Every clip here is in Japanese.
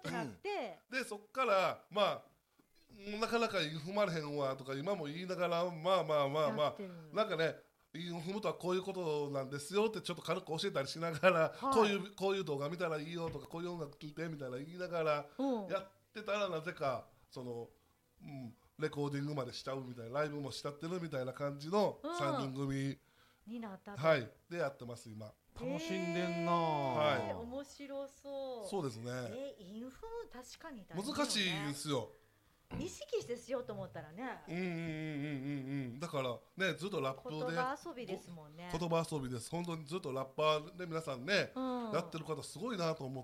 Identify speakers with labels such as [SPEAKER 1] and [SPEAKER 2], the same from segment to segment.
[SPEAKER 1] ってなって、
[SPEAKER 2] でそっからまあなかなか踏まれへんわとか今も言いながらまあなんかね踏むとはこういうことなんですよってちょっと軽く教えたりしながら、こういう動画見たらいいよとかこういう音楽聴いてみたいな言いながらやってたらなぜかその、レコーディングまでしちゃうみたいなライブもしちゃってるみたいな感じの3人組
[SPEAKER 1] になった
[SPEAKER 2] でやってます今。
[SPEAKER 3] 楽しんでんな。
[SPEAKER 1] 面白そう。
[SPEAKER 2] そうですね。
[SPEAKER 1] インフム確かに
[SPEAKER 2] 難しいんですよ。
[SPEAKER 1] 意識してしようと思ったらね。
[SPEAKER 2] だからねずっとラップで
[SPEAKER 1] 言葉遊びですもんね。
[SPEAKER 2] 言葉遊びです。本当にずっとラッパーで皆さんね、やってる方すごいなと思って、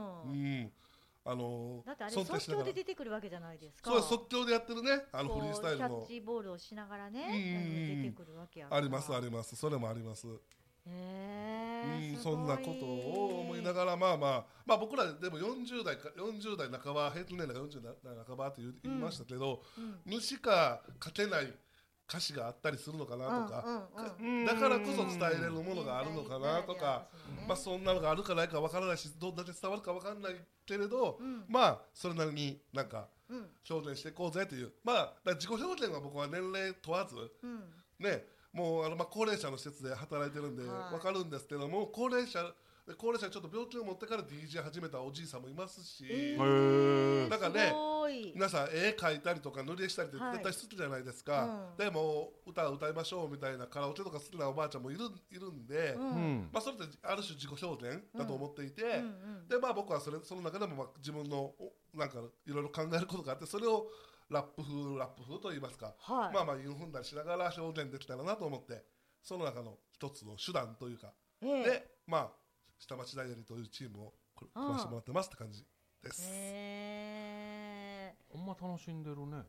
[SPEAKER 1] だってあれ即興で出てくるわけじゃないですか。
[SPEAKER 2] そう即興でやってるね、フリースタイルの
[SPEAKER 1] キャッチボールをしながらね、出てくるわけやから。
[SPEAKER 2] ありますあります。それもあります。そんなことを思いながらまあ僕らでも40代半ば平均年齢が40代半ばって言いましたけど、にしか書けない歌詞があったりするのかなとか、だからこそ伝えれるものがあるのかなとか、そんなのがあるかないかわからないしどんだけ伝わるかわからないけれど、それなりになんか表現していこうぜという、自己表現は僕は年齢問わずね、もう高齢者の施設で働いてるんで分かるんですけども、高齢者ちょっと病気を持ってから DJ 始めたおじいさんもいますし、なんかね皆さん絵描いたりとか塗り絵したりって絶対好きじゃないですか、でも歌いましょうみたいなカラオケとか好きなおばあちゃんもいるんで、それってある種自己表現だと思っていて、で僕はその中でも自分のなんかいろいろ考えることがあって、それをラップ風と言いますか、韻踏んだりしながら表現できたらなと思って、その中の一つの手段というか、で下町ダイアリーというチームを組ませてもらってますって感じです。
[SPEAKER 3] ほんま楽しんでるね。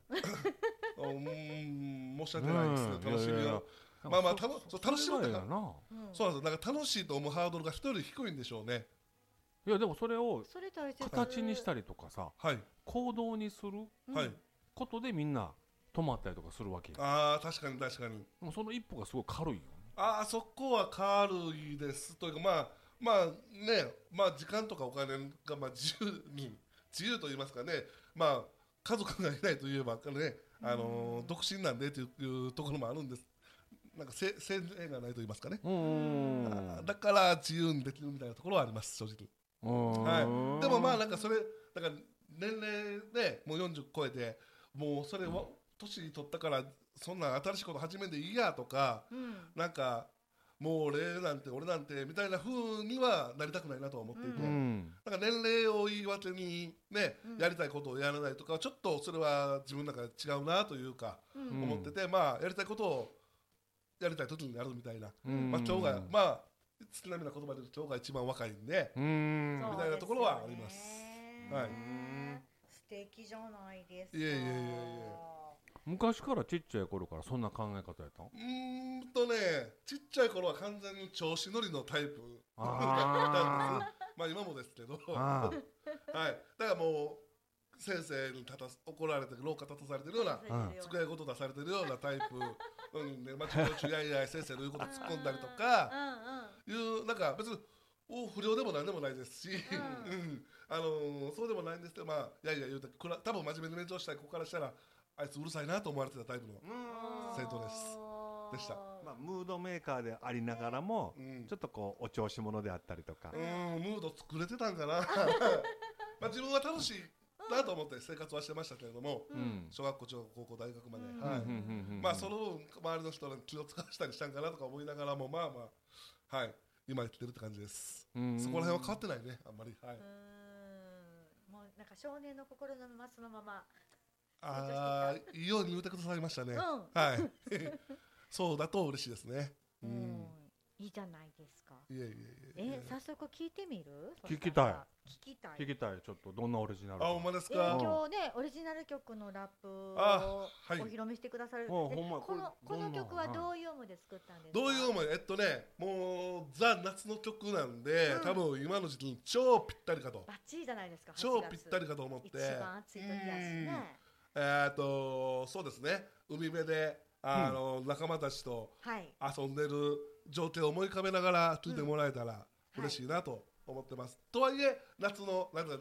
[SPEAKER 2] 申し訳ないですね、楽しみは。楽しむってかそうなんです。なんか楽しいと思うハードルが人より低いんでしょうね。
[SPEAKER 3] いやでもそれを形にしたりとかさ、行動にすることでみんな止まったりとかするわけ
[SPEAKER 2] や。確かに確かに。
[SPEAKER 3] もうその一歩がすごい軽いよね。
[SPEAKER 2] そこは軽いですというか時間とかお金が自由と言いますかね、家族がいないといえばね、独身なんでというところもあるんです。なんか制限がないと言いますかね、だから自由にできるみたいなところはあります正直。でもなんかそれだから年齢でもう40超えてもうそれを年取ったからそんな新しいこと始めんでいいやとか、なんかもう俺なんてみたいな風にはなりたくないなと思っていて、なんか年齢を言い訳にね、やりたいことをやらないとかちょっとそれは自分の中で違うなというか思ってて、やりたいことをやりたい時にやるみたいな、今日が好きな言葉で言うと今日が一番若いんでみたいなところはあります。
[SPEAKER 1] 素敵じゃないですか。
[SPEAKER 2] いえ
[SPEAKER 3] 昔からちっちゃい頃からそんな考え方やったの？
[SPEAKER 2] ちっちゃい頃は完全に調子乗りのタイプだったんです。今もですけどだからもう先生に怒られて廊下立たされてるような、机ごと出されてるようなタイプ授業中やい先生の言うこと突っ込んだりとかいうなんか別に不良でも何でもないですし、そうでもないんですけど言うて多分真面目に勉強したい子からしたらあいつうるさいなと思われてたタイプの生徒でした。
[SPEAKER 4] ムードメーカーでありながらも、ちょっとこうお調子者であったりとか、
[SPEAKER 2] ムード作れてたんかな自分は楽しいなと思って生活はしてましたけれども、小学校中学校高校大学まで、その周りの人に気を使わしたりしたんかなとか思いながらも今生きてるって感じです。そこら辺は変わってないねあんまり。
[SPEAKER 1] もうなんか少年の心のままそのまま
[SPEAKER 2] いいように言うてくださいましたね。そうだと嬉しいですね。
[SPEAKER 1] いいじゃないですか。早速聞いてみる？
[SPEAKER 3] 聞きたい。ちょっとどんなオリジナル？
[SPEAKER 2] ほんまですか？
[SPEAKER 1] 今日ねオリジナル曲のラップをお披露目してくださる。この曲はどういう思いで作ったんですか？
[SPEAKER 2] どういう思い？もうザ夏の曲なんで、多分今の時期に超ぴったりかと。
[SPEAKER 1] バッチリじゃないですか。
[SPEAKER 2] 超ぴったりかと思って。
[SPEAKER 1] 一番暑い時だしね。
[SPEAKER 2] そうですね。海辺で仲間たちと遊んでる情景を思い浮かべながら聴いてもらえたら嬉しいなと思ってます。とはいえ夏のなんか